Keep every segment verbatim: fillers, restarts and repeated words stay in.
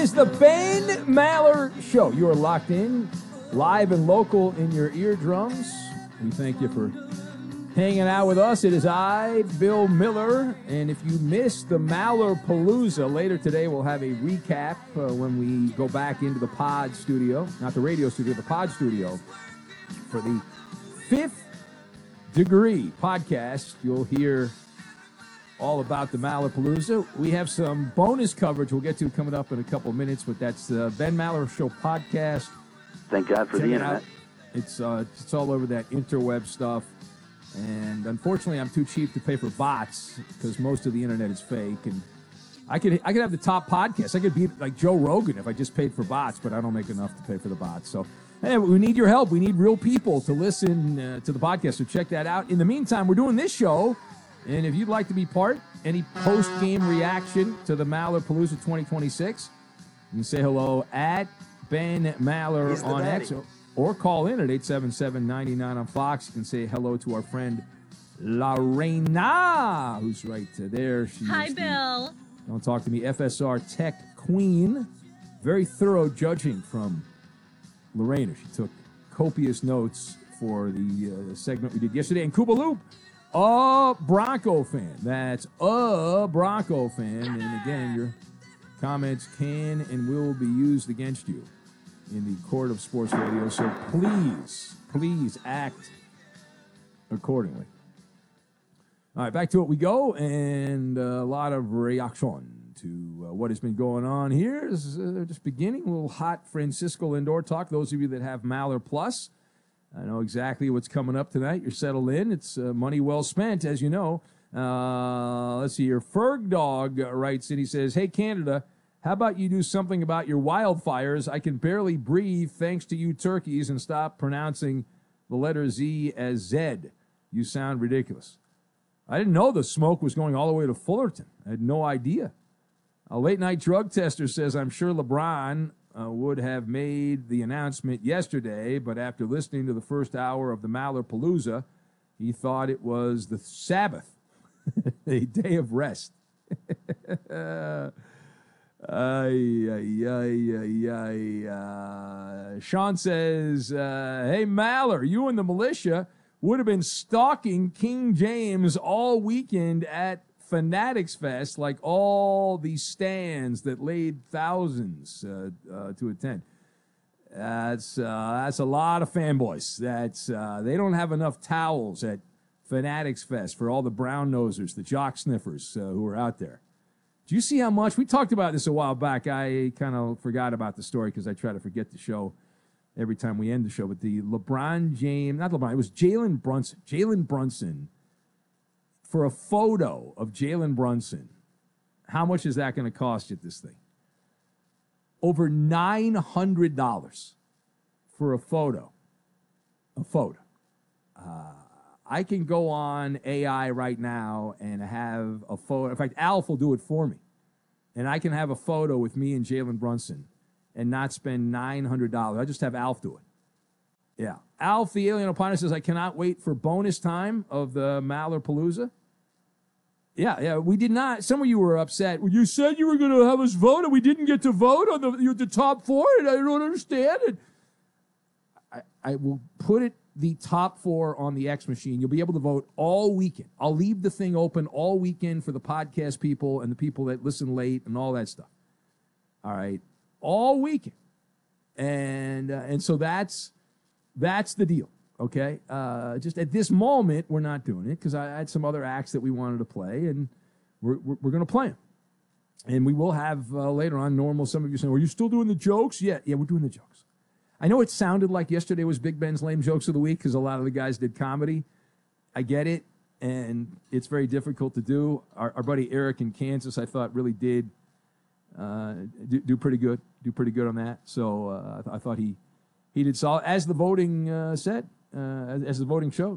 is the Ben Maller Show. You are locked in, live and local in your eardrums. We thank you for hanging out with us. It is I, Bill Miller, and if you missed the Maller Palooza, later today we'll have a recap uh, when we go back into the pod studio, not the radio studio, the pod studio, for the Fifth Degree podcast. You'll hear all about the Maller Palooza. We have some bonus coverage we'll get to coming up in a couple of minutes, but that's the Ben Maller Show podcast. Thank God for Check the it internet. out. It's uh, it's all over that interweb stuff, and unfortunately, I'm too cheap to pay for bots because most of the internet is fake. And I could I could have the top podcast. I could be like Joe Rogan if I just paid for bots, but I don't make enough to pay for the bots. So, hey, we need your help. We need real people to listen uh, to the podcast. So check that out. In the meantime, we're doing this show. And if you'd like to be part, any post-game reaction to the Maller Palooza twenty twenty-six, you can say hello at Ben Maller on X, or, or call in at eight seven seven, nine nine on Fox. You can say hello to our friend La Reina, who's right there. She Hi, is Bill. The, don't talk to me, F S R Tech Queen. Very thorough judging from Lorena. She took copious notes for the uh, segment we did yesterday. And Kuba Loop, a Bronco fan. That's a Bronco fan. And again, your comments can and will be used against you in the court of sports radio. So please, please act accordingly. All right, back to it we go. And a lot of reaction to uh, what has been going on here. This is uh, just beginning. A little hot Francisco Lindor talk. Those of you that have Maller Plus, I know exactly what's coming up tonight. You're settled in. It's uh, money well spent, as you know. Uh, let's see here. Ferg Dog writes in. He says, hey, Canada, how about you do something about your wildfires? I can barely breathe thanks to you turkeys, and stop pronouncing the letter Z as Zed. You sound ridiculous. I didn't know the smoke was going all the way to Fullerton. I had no idea. A late-night drug tester says, I'm sure LeBron Uh, would have made the announcement yesterday, but after listening to the first hour of the Maller Palooza, he thought it was the Sabbath, a day of rest. ay, ay, ay, ay, ay. Uh, Sean says, uh, hey, Maller, you and the militia would have been stalking King James all weekend at Fanatics Fest, like all these stands that laid thousands uh, uh, to attend. That's uh, that's a lot of fanboys. That's uh, they don't have enough towels at Fanatics Fest for all the brown nosers, the jock sniffers uh, who are out there. Do you see how much we talked about this a while back? I kind of forgot about the story because I try to forget the show every time we end the show. But the LeBron James, not LeBron, it was Jalen Brunson. Jalen Brunson. For a photo of Jalen Brunson, how much is that going to cost you at this thing? Over nine hundred dollars for a photo. A photo. Uh, I can go on A I right now and have a photo. In fact, Alf will do it for me. And I can have a photo with me and Jalen Brunson and not spend nine hundred dollars. I just have Alf do it. Yeah. Alf, the alien opponent, says, I cannot wait for bonus time of the Maller Palooza. Yeah, yeah, we did not. Some of you were upset. Well, you said you were going to have us vote, and we didn't get to vote on the the top four, and I don't understand it. I, I will put it the top four on the X machine. You'll be able to vote all weekend. I'll leave the thing open all weekend for the podcast people and the people that listen late and all that stuff. All right, all weekend, and uh, and so that's that's the deal. Okay, uh, just at this moment, we're not doing it because I had some other acts that we wanted to play, and we're, we're, we're going to play them. And we will have uh, later on normal, some of you saying, are you still doing the jokes? Yeah, yeah, we're doing the jokes. I know it sounded like yesterday was Big Ben's Lame Jokes of the Week because a lot of the guys did comedy. I get it, and it's very difficult to do. Our, our buddy Eric in Kansas, I thought, really did uh, do, do pretty good, do pretty good on that. So uh, I, th- I thought he, he did solid, as the voting uh, said. Uh, as, as the voting showed.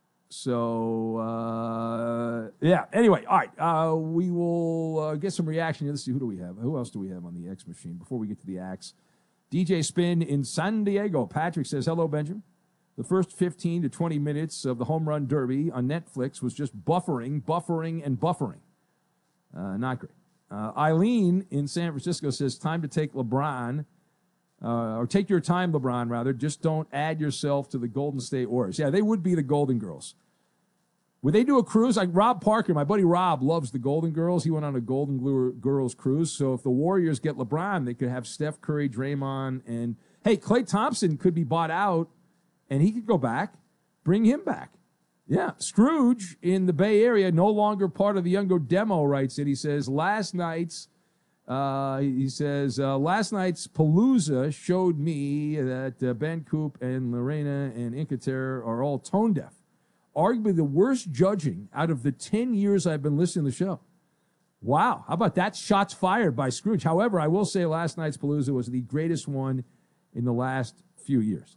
So, uh, yeah. Anyway, all right. Uh, we will uh, get some reaction. Let's see. Who do we have? Who else do we have on the X machine before we get to the acts? D J Spin in San Diego. Patrick says, hello, Benjamin. The first fifteen to twenty minutes of the Home Run Derby on Netflix was just buffering, buffering, and buffering. Uh, not great. Uh, Eileen in San Francisco says, time to take LeBron, uh, or take your time, LeBron, rather. Just don't add yourself to the Golden State Warriors. Yeah, they would be the Golden Girls. Would they do a cruise? Like Rob Parker, my buddy Rob, loves the Golden Girls. He went on a Golden Girls cruise. So if the Warriors get LeBron, they could have Steph Curry, Draymond, and, hey, Klay Thompson could be bought out, and he could go back. Bring him back. Yeah. Scrooge in the Bay Area, no longer part of the Younger Demo, writes it. He says, last night's, uh, he says, uh, last night's Palooza showed me that uh, Ben Coop and Lorena and Incater are all tone deaf. Arguably the worst judging out of the ten years I've been listening to the show. Wow. How about that? Shots fired by Scrooge. However, I will say last night's Palooza was the greatest one in the last few years.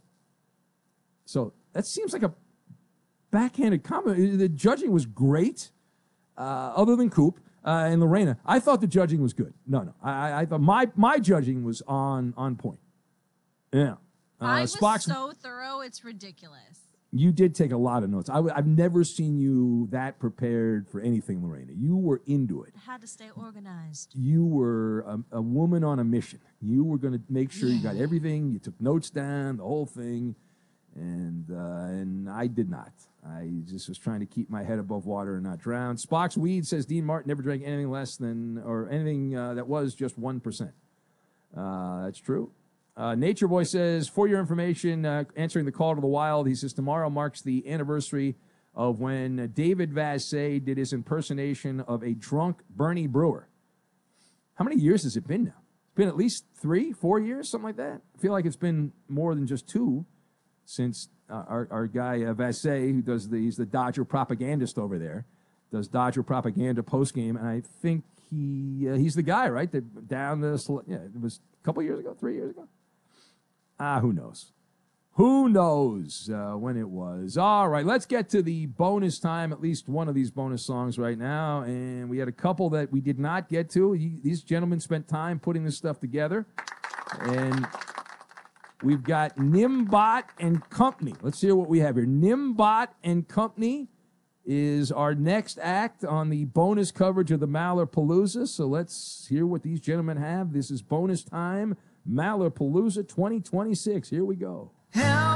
So that seems like a backhanded comment. The judging was great, uh, other than Coop uh, and Lorena. I thought the judging was good. No, no. I, I thought my, my judging was on, on point. Yeah. Uh, I was Spock's, so thorough, it's ridiculous. You did take a lot of notes. I w- I've never seen you that prepared for anything, Lorena. You were into it. I had to stay organized. You were a, a woman on a mission. You were going to make sure yeah. you got everything. You took notes down, the whole thing, and uh, and I did not. I just was trying to keep my head above water and not drown. Spock's Weed says Dean Martin never drank anything less than, or anything uh, that was just one percent. Uh, that's true. Uh, Nature Boy says, for your information, uh, answering the call to the wild, he says, tomorrow marks the anniversary of when David Vassay did his impersonation of a drunk Bernie Brewer. How many years has it been now? It's been at least three, four years, something like that. I feel like it's been more than just two since uh, our, our guy uh, Vassay, who does the, he's the Dodger propagandist over there, does Dodger propaganda postgame, and I think he uh, he's the guy, right? That down the, yeah, it was a couple years ago, three years ago. Ah, who knows? Who knows uh, when it was? All right, let's get to the bonus time, at least one of these bonus songs right now. And we had a couple that we did not get to. He, these gentlemen spent time putting this stuff together. And we've got Nimbot and Company. Let's hear what we have here. Nimbot and Company is our next act on the bonus coverage of the Maller Palooza. So let's hear what these gentlemen have. This is bonus time. Maller Palooza twenty twenty-six. Here we go. Hell